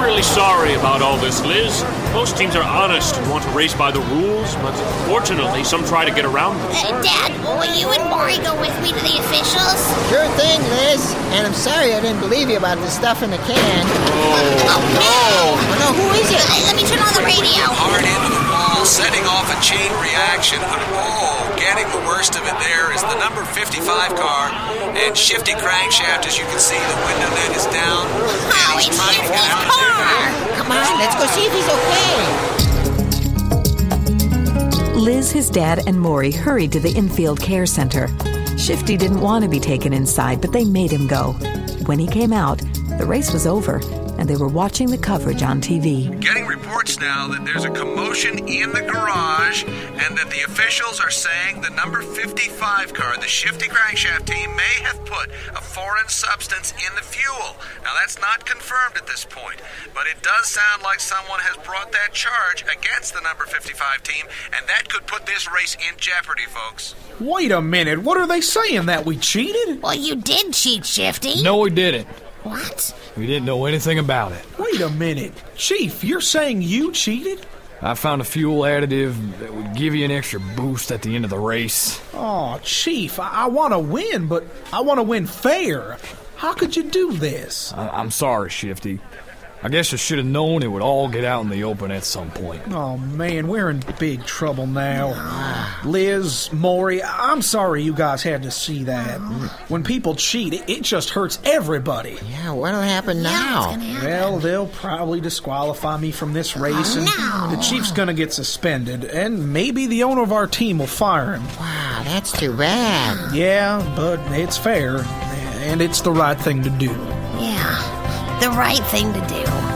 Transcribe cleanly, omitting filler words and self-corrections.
really sorry about all this, Liz. Most teams are honest and want to race by the rules, but fortunately, some try to get around them. Dad, will you and Maury go with me to the officials? Sure thing, Liz. And I'm sorry I didn't believe you about the stuff in the can. Oh, no! Oh, no, who is it? Let me turn on the radio. Hard into the wall, setting off a chain reaction. Getting the worst of it there is the number 55 car, and Shifty Crankshaft, as you can see, the window net is down. Oh, it's Shifty's car! Come on, let's go see if he's okay. Liz, his dad, and Maury hurried to the infield care center. Shifty didn't want to be taken inside, but they made him go. When he came out, the race was over, and they were watching the coverage on TV. Getting reports now that there's a commotion in the garage and that the officials are saying the number 55 car, the Shifty Crankshaft team, may have put a foreign substance in the fuel. Now, that's not confirmed at this point, but it does sound like someone has brought that charge against the number 55 team, and that could put this race in jeopardy, folks. Wait a minute, what are they saying, that we cheated? Well, you did cheat, Shifty. No, we didn't. What? We didn't know anything about it. Wait a minute. Chief, you're saying you cheated? I found a fuel additive that would give you an extra boost at the end of the race. Oh, Chief, I want to win, but I want to win fair. How could you do this? I'm sorry, Shifty. I guess I should have known it would all get out in the open at some point. Oh, man, we're in big trouble now. Liz, Maury, I'm sorry you guys had to see that. When people cheat, it just hurts everybody. Yeah, what'll happen now? Well, they'll probably disqualify me from this race, and the Chief's gonna get suspended, and maybe the owner of our team will fire him. Wow, that's too bad. Yeah, but it's fair, and it's the right thing to do. Yeah, the right thing to do.